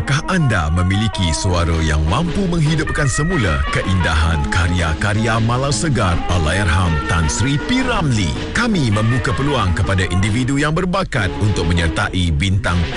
Adakah anda memiliki suara yang mampu menghidupkan semula keindahan karya-karya malau segar Allahyarham Tan Sri P. Ramlee? Kami membuka peluang kepada individu yang berbakat untuk menyertai bintang